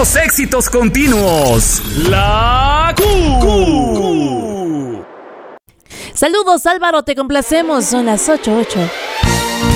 Puros éxitos continuos. La Q. Saludos, Álvaro, te complacemos. Son las 8:08.